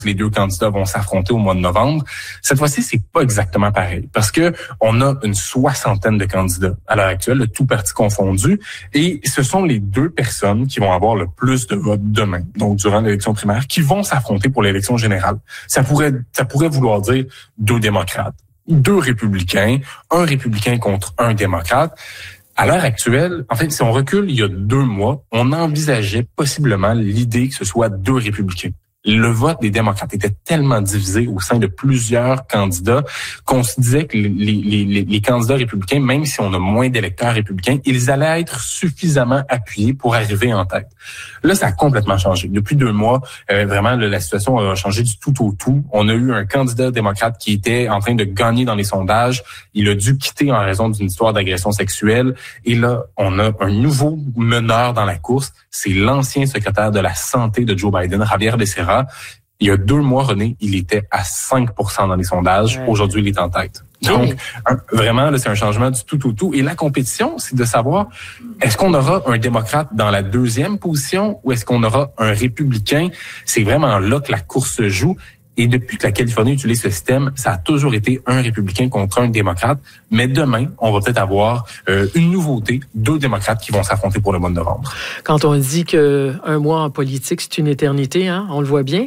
Les deux candidats vont s'affronter au mois de novembre. Cette fois-ci, c'est pas exactement pareil parce que on a une 60aine de candidats à l'heure actuelle, de tout parti confondu, et ce sont les deux personnes qui vont avoir le plus de votes demain, donc durant l'élection primaire, qui vont s'affronter pour l'élection générale. Ça pourrait vouloir dire 2 démocrates, 2 républicains, un républicain contre un démocrate. À l'heure actuelle, en fait, si on recule il y a 2 mois, on envisageait possiblement l'idée que ce soit 2 républicains. Le vote des démocrates était tellement divisé au sein de plusieurs candidats qu'on se disait que les candidats républicains, même si on a moins d'électeurs républicains, ils allaient être suffisamment appuyés pour arriver en tête. Là, ça a complètement changé. Depuis 2 mois, vraiment, la situation a changé du tout au tout. On a eu un candidat démocrate qui était en train de gagner dans les sondages. Il a dû quitter en raison d'une histoire d'agression sexuelle. Et là, on a un nouveau meneur dans la course. C'est l'ancien secrétaire de la santé de Joe Biden, Javier Becerra. Il y a 2 mois, René, il était à 5% dans les sondages. Ouais. Aujourd'hui, il est en tête. Donc, vraiment, là, c'est un changement du tout au tout. Et la compétition, c'est de savoir, est-ce qu'on aura un démocrate dans la 2e position ou est-ce qu'on aura un républicain? C'est vraiment là que la course se joue. Et depuis que la Californie utilise ce système, ça a toujours été un républicain contre un démocrate. Mais demain, on va peut-être avoir une nouveauté, 2 démocrates qui vont s'affronter pour le mois de novembre. Quand on dit qu'un mois en politique, c'est une éternité, hein, on le voit bien.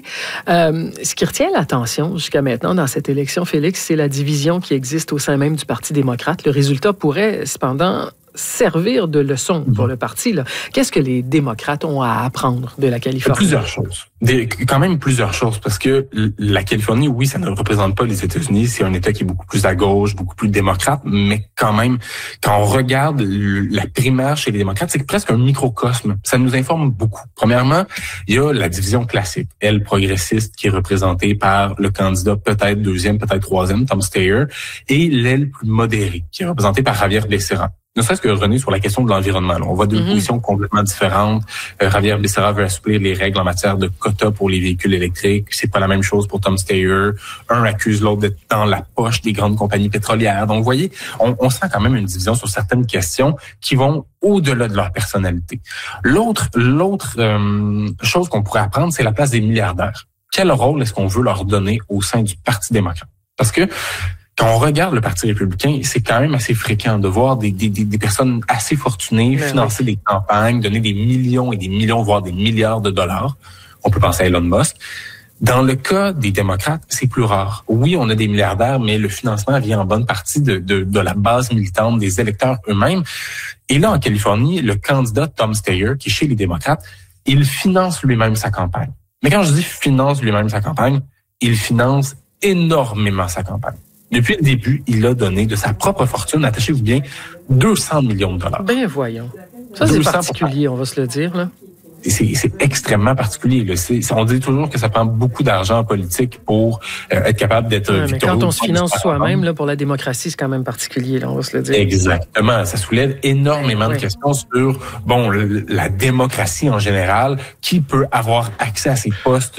Ce qui retient l'attention jusqu'à maintenant dans cette élection, Félix, c'est la division qui existe au sein même du Parti démocrate. Le résultat pourrait cependant servir de leçon pour le parti, là. Qu'est-ce que les démocrates ont à apprendre de la Californie? Plusieurs choses. Quand même plusieurs choses, parce que la Californie, oui, ça ne représente pas les États-Unis. C'est un État qui est beaucoup plus à gauche, beaucoup plus démocrate, mais quand même, quand on regarde la primaire chez les démocrates, c'est presque un microcosme. Ça nous informe beaucoup. Premièrement, il y a la division classique, aile progressiste, qui est représentée par le candidat peut-être 2e, peut-être 3e, Tom Steyer, et l'aile plus modérée, qui est représentée par Javier Becerra. Ne serait-ce que René sur la question de l'environnement. Là. On voit 2 positions complètement différentes. Javier Becerra veut assouplir les règles en matière de quotas pour les véhicules électriques. C'est pas la même chose pour Tom Steyer. Un accuse l'autre d'être dans la poche des grandes compagnies pétrolières. Donc, vous voyez, on sent quand même une division sur certaines questions qui vont au-delà de leur personnalité. L'autre chose qu'on pourrait apprendre, c'est la place des milliardaires. Quel rôle est-ce qu'on veut leur donner au sein du Parti démocrate? Parce que quand on regarde le Parti républicain, c'est quand même assez fréquent de voir des personnes assez fortunées financer des campagnes, donner des millions et des millions, voire des milliards de dollars. On peut penser à Elon Musk. Dans le cas des démocrates, c'est plus rare. Oui, on a des milliardaires, mais le financement vient en bonne partie de la base militante, des électeurs eux-mêmes. Et là, en Californie, le candidat Tom Steyer, qui est chez les démocrates, il finance lui-même sa campagne. Mais quand je dis finance lui-même sa campagne, il finance énormément sa campagne. Depuis le début, il a donné de sa propre fortune, attachez-vous bien, 200 millions de dollars. Ben voyons. Ça, c'est particulier, on va se le dire, là. C'est extrêmement particulier. Là. On dit toujours que ça prend beaucoup d'argent en politique pour être capable d'être victorieux. Mais quand on se finance soi-même, là, pour la démocratie, c'est quand même particulier, là, on va se le dire. Exactement. Ça soulève énormément de questions sur la démocratie en général, qui peut avoir accès à ces postes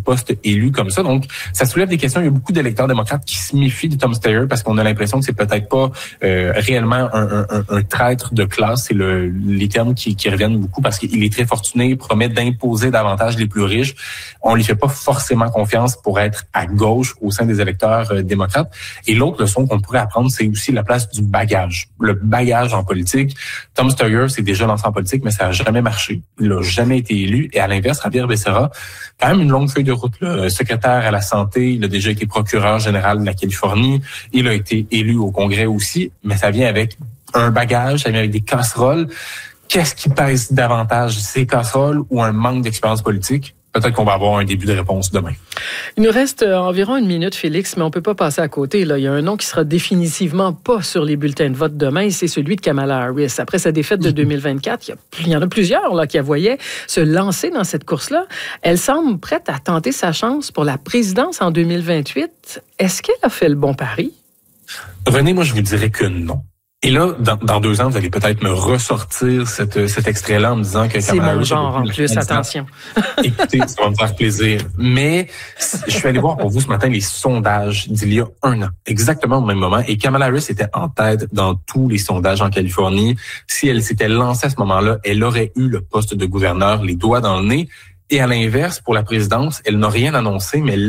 élus comme ça. Donc, ça soulève des questions. Il y a beaucoup d'électeurs démocrates qui se méfient de Tom Steyer parce qu'on a l'impression que c'est peut-être pas réellement un traître de classe. C'est les termes qui reviennent beaucoup parce qu'il est très fortuné, promet d'imposer davantage les plus riches. On lui fait pas forcément confiance pour être à gauche au sein des électeurs démocrates. Et l'autre leçon qu'on pourrait apprendre, c'est aussi la place du bagage. Le bagage en politique. Tom Steyer s'est déjà lancé en politique, mais ça n'a jamais marché. Il n'a jamais été élu. Et à l'inverse, Javier Becerra, quand même une longue feuille de route. Là. Secrétaire à la santé, il a déjà été procureur général de la Californie. Il a été élu au Congrès aussi, mais ça vient avec un bagage, ça vient avec des casseroles. Qu'est-ce qui pèse davantage, ces casseroles ou un manque d'expérience politique? Peut-être qu'on va avoir un début de réponse demain. Il nous reste environ 1 minute, Félix, mais on ne peut pas passer à côté. Là. Il y a un nom qui sera définitivement pas sur les bulletins de vote demain, c'est celui de Kamala Harris. Après sa défaite de 2024, il y en a plusieurs là, qui la voyaient se lancer dans cette course-là. Elle semble prête à tenter sa chance pour la présidence en 2028. Est-ce qu'elle a fait le bon pari? René, moi, je vous dirais que non. Et là, dans 2 ans, vous allez peut-être me ressortir cet extrait-là en me disant que... C'est mon genre en plus, attention. Écoutez, ça va me faire plaisir. Mais je suis allé voir pour vous ce matin les sondages d'il y a 1 an, exactement au même moment. Et Kamala Harris était en tête dans tous les sondages en Californie. Si elle s'était lancée à ce moment-là, elle aurait eu le poste de gouverneur, les doigts dans le nez. Et à l'inverse, pour la présidence, elle n'a rien annoncé, mais